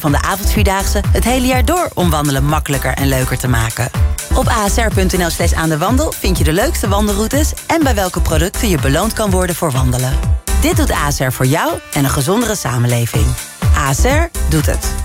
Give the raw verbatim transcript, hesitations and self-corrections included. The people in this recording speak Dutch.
van de avondvierdaagse het hele jaar door om wandelen makkelijker en leuker te maken. Op asr.nl slash aan de wandel vind je de leukste wandelroutes en bij welke producten je beloond kan worden voor wandelen. Dit doet A S R voor jou en een gezondere samenleving. A S R doet het.